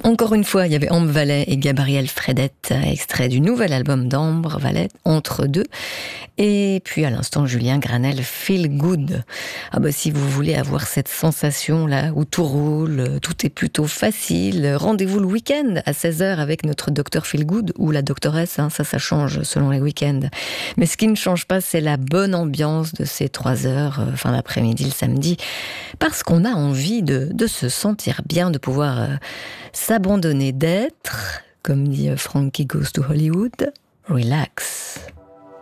Encore une fois, il y avait Ambre Valley et Gabriel Fredette, extrait du nouvel album d'Ambre Valley, Entre deux. Et puis à l'instant, Julien Granel, Feel Good. Ah bah si vous voulez avoir cette sensation là où tout roule, tout est plutôt facile, rendez-vous le week-end à 16h avec notre docteur Feel Good ou la doctoresse, ça change selon les week-ends. Mais ce qui ne change pas, c'est la bonne ambiance de ces 3 heures, fin d'après-midi le samedi, parce qu'on a envie de se sentir bien, de pouvoir s'abandonner, d'être, comme dit Frankie Goes to Hollywood, relax.